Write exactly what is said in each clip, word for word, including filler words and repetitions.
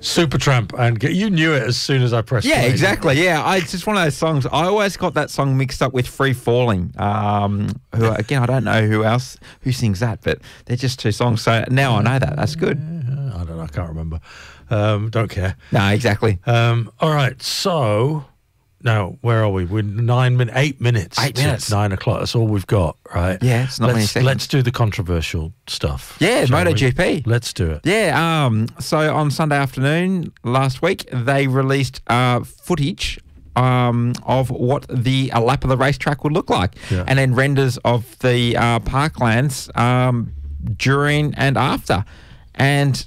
Supertramp, and get, you knew it as soon as I pressed Yeah, play. exactly. Yeah, I, it's just one of those songs. I always got that song mixed up with Free Falling. Um, who again, I don't know who else who sings that, but they're just two songs. So now I know that. That's good. Uh, I don't know. I can't remember. Um, don't care. No, exactly. Um, all right. So now where are we? We're nine min, eight minutes. Eight to minutes. Nine o'clock. That's all we've got, right? Yeah, it's not let's, many seconds. Let's do the controversial stuff. Yeah, shall we? MotoGP. Let's do it. Yeah. Um. So on Sunday afternoon last week, they released uh, footage um, of what the a lap of the racetrack would look like, Yeah. and then renders of the uh, parklands um, during and after, and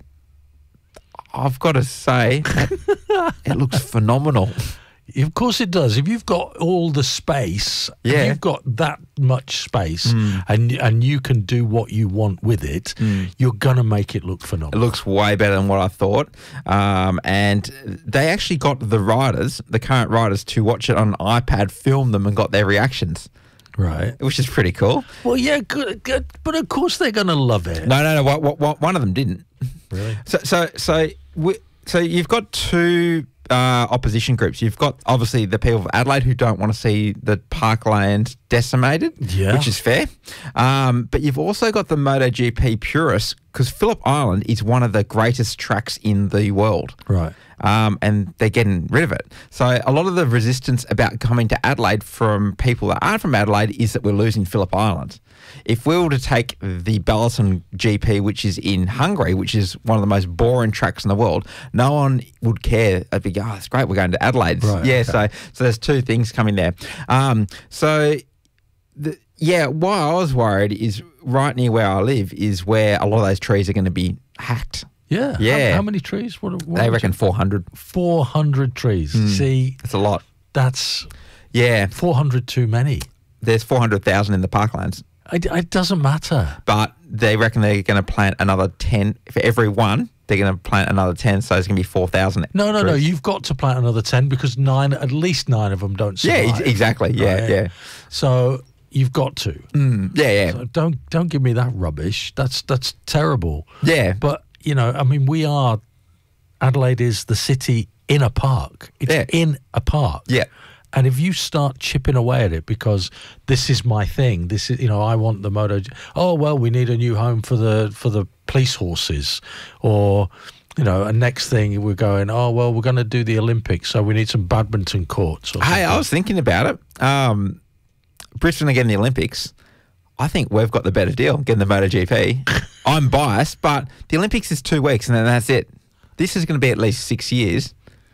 I've got to say that it looks phenomenal. Of course it does. If you've got all the space, Yeah. if you've got that much space and and you can do what you want with it, you're going to make it look It phenomenal. looks way better than what I thought. Um, and they actually got the riders, the current riders, to watch it on an iPad, film them, and got their reactions, Right. which is pretty cool. Well, yeah, good, good, but of course they're going to love it. No, no, no. What, what, what, one of them didn't. Really? So, so, so, we, so you've got two uh, opposition groups. You've got obviously the people of Adelaide who don't want to see the parkland decimated, Yeah. which is fair. Um, but you've also got the MotoGP purists, because Phillip Island is one of the greatest tracks in the world. Right. Um, and they're getting rid of it. So a lot of the resistance about coming to Adelaide from people that aren't from Adelaide is that we're losing Phillip Island. If we were to take the Balaton G P, which is in Hungary, which is one of the most boring tracks in the world, no one would care. They'd be, oh, it's great, we're going to Adelaide. Right, yeah, okay. so so there's two things coming there. Um, so, the, yeah, why I was worried is right near where I live is where a lot of those trees are going to be hacked. Yeah. Yeah. How, how many trees? What, what They was reckon it? four hundred. four hundred trees. See, That's a lot. that's Yeah, four hundred too many. there's four hundred thousand in the parklands. It, it doesn't matter. But they reckon they're going to plant another ten. For every one, they're going to plant another ten, so it's going to be four thousand. No, no, no. You've got to plant another ten because nine, at least nine of them don't Yeah, survive. ex- exactly. Yeah, Right? yeah. So you've got to. Mm, yeah, yeah. So don't don't give me that rubbish. That's that's terrible. Yeah. But you know, I mean, we are. Adelaide is the city in a park. It's Yeah. in a park. Yeah. And if you start chipping away at it because this is my thing, this is, you know, I want the moto. Oh well, we need a new home for the for the police horses, or you know, and next thing we're going. Oh well, we're going to do the Olympics, so we need some badminton courts. Or Hey, something. I was thinking about it. Um, Brisbane are getting the Olympics. I think we've got the better deal getting the MotoGP. I'm biased, but the Olympics is two weeks and then that's it. This is going to be at least six years.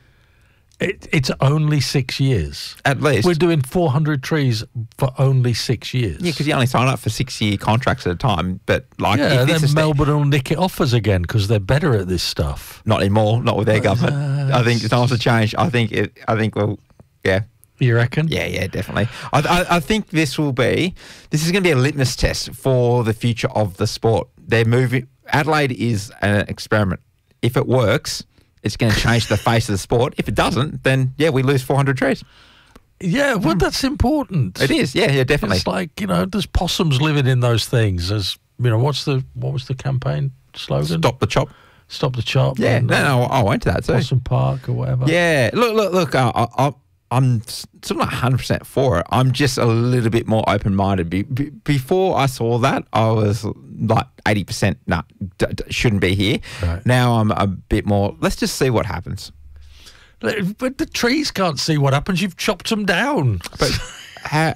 It, it's only six years. At least. We're doing four hundred trees for only six years. Yeah, because you only sign up for six-year contracts at a time. But like, yeah, if then this is Melbourne will nick it off us again because they're better at this stuff. not anymore, not with their government. I think it's time to change. I think it. I think we'll. Yeah. You reckon? Yeah, yeah, definitely. I, I, I think this will be, this is going to be a litmus test for the future of the sport. They're moving, Adelaide is an experiment. If it works, it's going to change the face of the sport. If it doesn't, then yeah, we lose four hundred trees. Yeah, well, that's important. It is, yeah, yeah, definitely. It's like, you know, there's possums living in those things. There's, you know, what's the, what was the campaign slogan? Stop the chop. Stop the chop. Yeah, and, no, uh, no, I went to that too. Possum Park or whatever. Yeah, look, look, look. Uh, I, I, I'm sort of not one hundred percent for it. I'm just a little bit more open-minded. Be, be, before I saw that, I was like eighty percent, nah, d- d- shouldn't be here. Right. Now I'm a bit more, let's just see what happens. But the trees can't see what happens. You've chopped them down. But ha,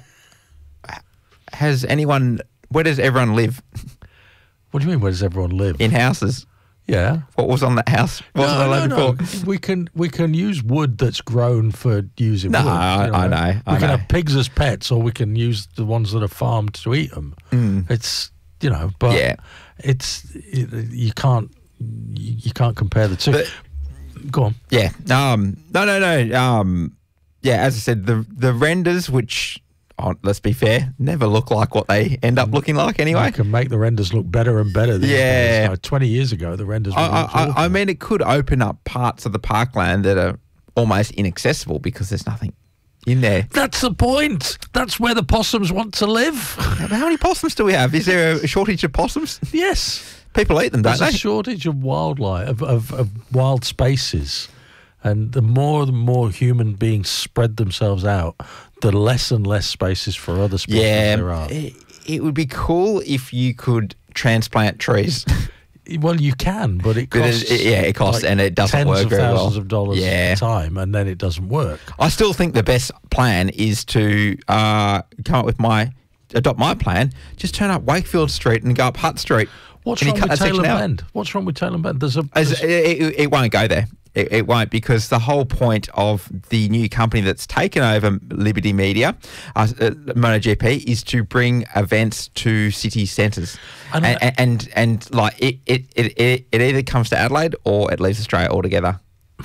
has anyone, where does everyone live? What do you mean, where does everyone live? In houses? Yeah. What was on that house? What was on that no, no, before? no. We can we can use wood that's grown for using No, wood. I- you I know, We I can know. have pigs as pets, or we can use the ones that are farmed to eat them. It's, you know, but Yeah. it's it, you can't you, you can't compare the two. But- Go on. Yeah. Um. No. No. No. Um. Yeah. As I said, the the renders, which oh, let's be fair, never look like what they end up looking like anyway. You can make the renders look better and better. These Yeah. days. Like twenty years ago, the renders were I, I, awful. I mean, it could open up parts of the parkland that are almost inaccessible because there's nothing in there. That's the point. That's where the possums want to live. How many possums do we have? Is there a shortage of possums? Yes. People eat them, don't There's they? a shortage of wildlife, of, of, of wild spaces. And the more and more human beings spread themselves out, the less and less spaces for other species Yeah, there are. it, it would be cool if you could transplant trees. Well, you can, but it But it- costs. it- yeah, it costs like and it doesn't tens work of very well. thousands of dollars Yeah. a time, and then it doesn't work. I still think the best plan is to uh, come up with my, adopt my plan, just turn up Wakefield Street and go up Hutt Street. What's Can you wrong cut with that section Taylor out? Bend? What's wrong with Taylor Bend? There's a. As, there's- it, it, it won't go there. It, it won't, because the whole point of the new company that's taken over Liberty Media, uh, uh, MotoGP, is to bring events to city centres, I know- and, and, and and like it it, it it it either comes to Adelaide or it leaves Australia altogether.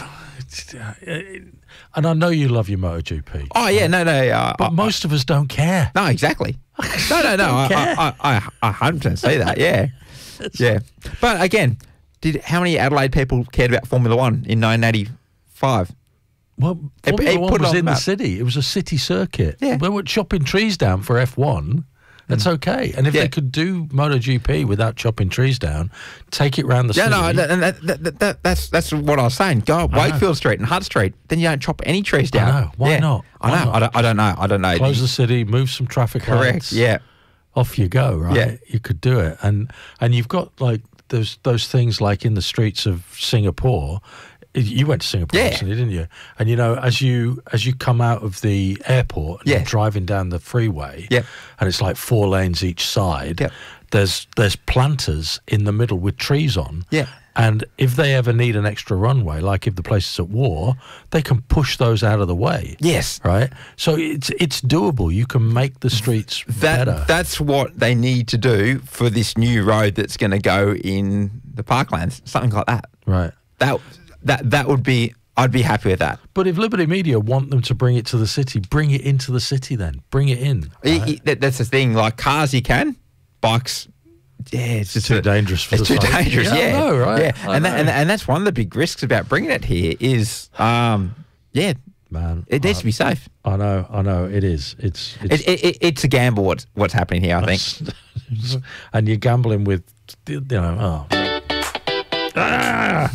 and I know you love your MotoGP. Oh yeah, no, no, uh, But I- most of us don't care. no, exactly. No, no, no. I, care. I, I, I, I one hundred percent see that. Yeah, yeah. But again, did how many Adelaide people cared about Formula One in nineteen eighty-five? Well, It- Formula it One put it was on in the the map. city. It was a city circuit. Yeah. They were chopping trees down for F one. That's okay. And if Yeah. they could do MotoGP without chopping trees down, take it round the Yeah, city. no, that, that, that, that, that, that's that's what I was saying. Go up I know. Wakefield Street and Hutt Street, then you don't chop any trees down. know. Why Yeah. not? I Why know. not? I don't. I don't know. I don't know. Close the city, move some traffic Correct. lights. Yeah. Off you go, right? Yeah. You could do it. And and you've got like those those things like in the streets of Singapore. You went to Singapore Yeah. recently, didn't you? And you know, as you as you come out of the airport and Yeah. you're driving down the freeway, Yeah. and it's like four lanes each side. Yeah. There's there's planters in the middle with trees on. Yeah. And if they ever need an extra runway, like if the place is at war, they can push those out of the way. Yes. Right? So it's it's doable. You can make the streets That better. that's what they need to do for this new road that's going to go in the Parklands. Something like that. Right. That that that would be. I'd be happy with that. But if Liberty Media want them to bring it to the city, bring it into the city then. Bring it in. I- right? I- that- that's the thing. Like cars, you can. Bikes. Yeah, it's just too a- dangerous for it's the too site. dangerous. Yeah, I Yeah, know, right? Yeah, I and, that, and know. and that's one of the big risks about bringing it here is, um, yeah, Man. it needs I, to be safe. I know, I know. It is. It's it's It, it, it, it's a gamble. What's what's happening here? I think. and you're gambling with you know, oh. Ah!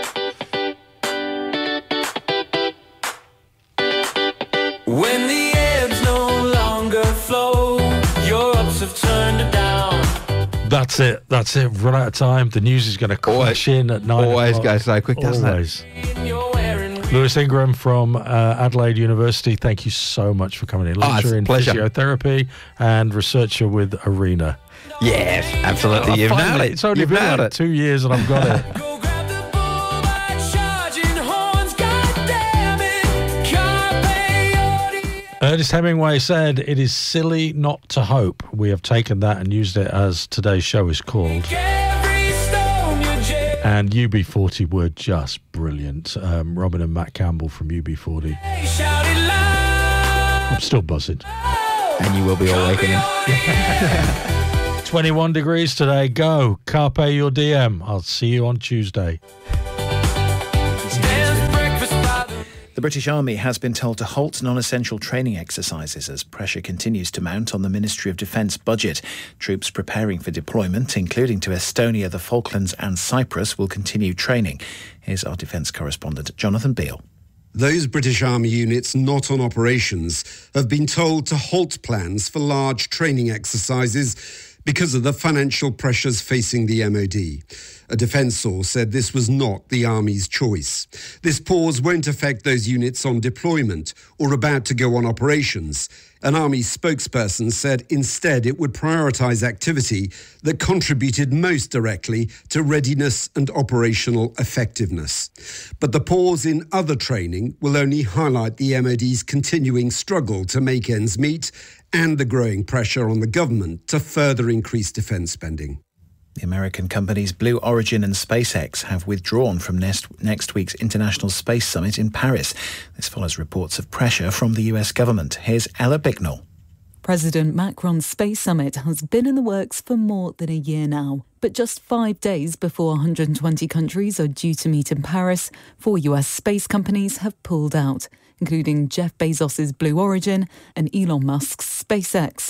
When the ebbs no longer flow, your ups have turned down. That's it. That's it. Run out of time. The news is going to crash in at nine. always o'clock. goes so quick, doesn't it? Always. You're wearing Lewis Ingram from uh, Adelaide University. Thank you so much for coming in. Oh, it's Lecturer a in pleasure. physiotherapy and researcher with Arena. Yes, absolutely. You've Finally, nailed it. It's only You've been nailed like it. two years and I've got it. Go grab the bull by charging horns, goddamn it. Carpe diem. Ernest Hemingway said, "It is silly not to hope." We have taken that and used it as today's show is called. Every stone you jail, And U B forty were just brilliant. Um, Robin and Matt Campbell from U B forty. shouted loud. I'm still buzzing. And you will be awakening. twenty-one degrees today. Go. Carpe your D M. I'll see you on Tuesday. There's breakfast by the The British Army has been told to halt non-essential training exercises as pressure continues to mount on the Ministry of Defence budget. Troops preparing for deployment, including to Estonia, the Falklands and Cyprus, will continue training. Here's our defence correspondent, Jonathan Beale. Those British Army units not on operations have been told to halt plans for large training exercises because of the financial pressures facing the M O D. A defence source said this was not the Army's choice. This pause won't affect those units on deployment or about to go on operations. An Army spokesperson said instead it would prioritise activity that contributed most directly to readiness and operational effectiveness. But the pause in other training will only highlight the M O D's continuing struggle to make ends meet and the growing pressure on the government to further increase defence spending. The American companies Blue Origin and SpaceX have withdrawn from next, next week's International Space Summit in Paris. This follows reports of pressure from the U S government. Here's Ella Bicknell. President Macron's Space Summit has been in the works for more than a year now. But just five days before one hundred twenty countries are due to meet in Paris, four U S space companies have pulled out, including Jeff Bezos' Blue Origin and Elon Musk's SpaceX.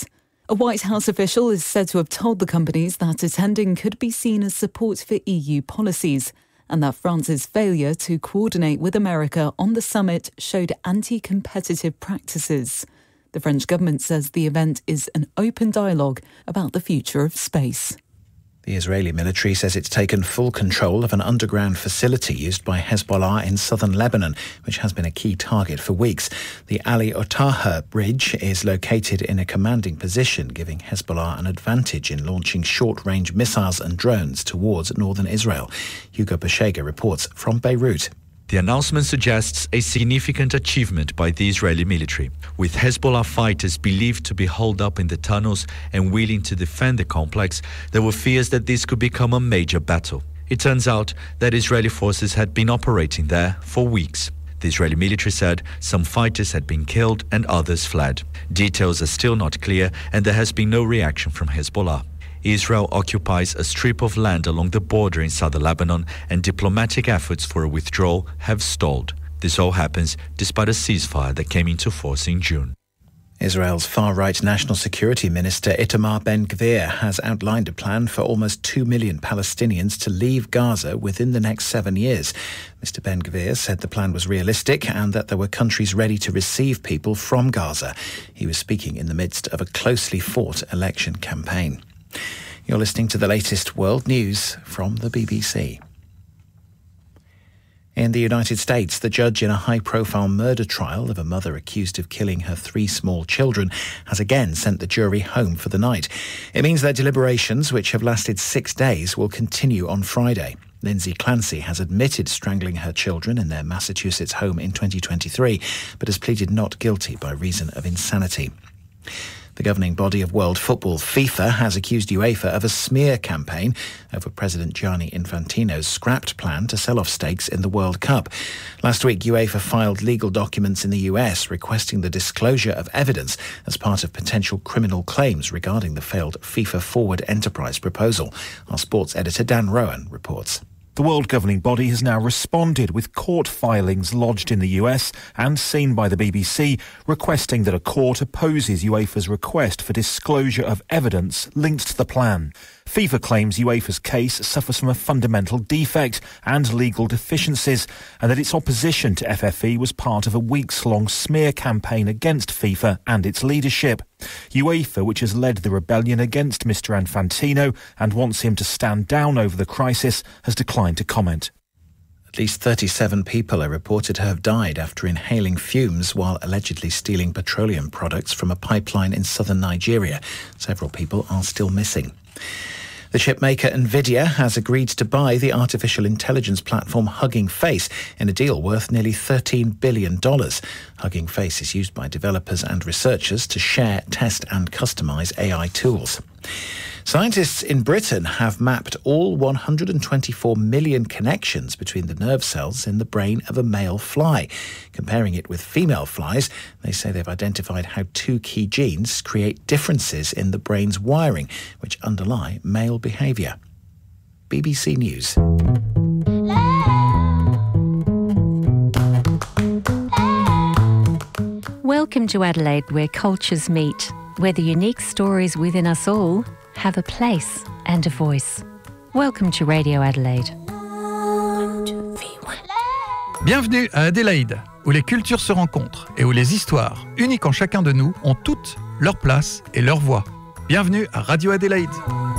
A White House official is said to have told the companies that attending could be seen as support for E U policies, and that France's failure to coordinate with America on the summit showed anti-competitive practices. The French government says the event is an open dialogue about the future of space. The Israeli military says it's taken full control of an underground facility used by Hezbollah in southern Lebanon, which has been a key target for weeks. The Ali Otaha bridge is located in a commanding position, giving Hezbollah an advantage in launching short-range missiles and drones towards northern Israel. Hugo Bashega reports from Beirut. The announcement suggests a significant achievement by the Israeli military, with Hezbollah fighters believed to be holed up in the tunnels and willing to defend the complex. There were fears that this could become a major battle. It turns out that Israeli forces had been operating there for weeks. The Israeli military said some fighters had been killed and others fled. Details are still not clear, and there has been no reaction from Hezbollah. Israel occupies a strip of land along the border in southern Lebanon, and diplomatic efforts for a withdrawal have stalled. This all happens despite a ceasefire that came into force in June. Israel's far-right National Security Minister Itamar Ben-Gvir has outlined a plan for almost two million Palestinians to leave Gaza within the next seven years. Mister Ben-Gvir said the plan was realistic and that there were countries ready to receive people from Gaza. He was speaking in the midst of a closely fought election campaign. You're listening to the latest world news from the B B C. In the United States, the judge in a high-profile murder trial of a mother accused of killing her three small children has again sent the jury home for the night. It means their deliberations, which have lasted six days, will continue on Friday. Lindsay Clancy has admitted strangling her children in their Massachusetts home in twenty twenty-three, but has pleaded not guilty by reason of insanity. The governing body of world football, FIFA, has accused UEFA of a smear campaign over President Gianni Infantino's scrapped plan to sell off stakes in the World Cup. Last week, UEFA filed legal documents in the U S requesting the disclosure of evidence as part of potential criminal claims regarding the failed FIFA Forward Enterprise proposal. Our sports editor Dan Rowan reports. The world governing body has now responded with court filings lodged in the U S and seen by the B B C, requesting that a court opposes UEFA's request for disclosure of evidence linked to the plan. FIFA claims UEFA's case suffers from a fundamental defect and legal deficiencies, and that its opposition to F F E was part of a weeks-long smear campaign against FIFA and its leadership. UEFA, which has led the rebellion against Mister Infantino and wants him to stand down over the crisis, has declined to comment. At least thirty-seven people are reported to have died after inhaling fumes while allegedly stealing petroleum products from a pipeline in southern Nigeria. Several people are still missing. The chipmaker Nvidia has agreed to buy the artificial intelligence platform Hugging Face in a deal worth nearly thirteen billion dollars. Hugging Face is used by developers and researchers to share, test and customize A I tools. Scientists in Britain have mapped all one hundred twenty-four million connections between the nerve cells in the brain of a male fly. Comparing it with female flies, they say they've identified how two key genes create differences in the brain's wiring, which underlie male behaviour. B B C News. Welcome to Adelaide, where cultures meet, where the unique stories within us all have a place and a voice. Welcome to Radio Adelaide. Bienvenue à Adélaïde, où les cultures se rencontrent et où les histoires, uniques en chacun de nous, ont toutes leur place et leur voix. Bienvenue à Radio Adélaïde.